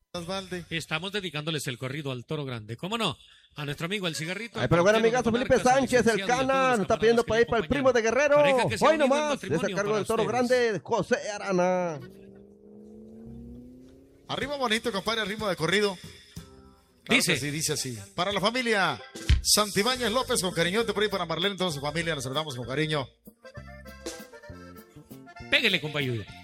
Valde. Estamos dedicándoles el corrido al Toro Grande. ¿Cómo no? A nuestro amigo el Cigarrito. Ay, pero bueno, amigazo Felipe Sánchez, el Cana, nos está pidiendo para ir para el primo de Guerrero. Hoy nomás, es a cargo del Toro Grande, José Arana. Arriba bonito, compadre, al ritmo de corrido. Claro dice así. Para la familia Santibáñez López, con cariñote por ahí para Marlene, toda su familia, nos saludamos con cariño. Pégale, compañero.